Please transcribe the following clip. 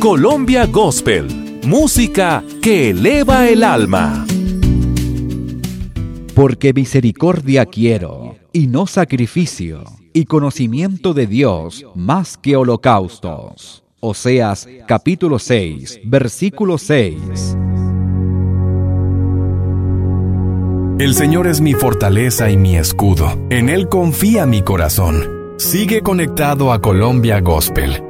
Colombia Gospel, música que eleva el alma. Porque misericordia quiero, y no sacrificio, y conocimiento de Dios más que holocaustos. Oseas capítulo 6, versículo 6. El Señor es mi fortaleza y mi escudo. En Él confía mi corazón. Sigue conectado a Colombia Gospel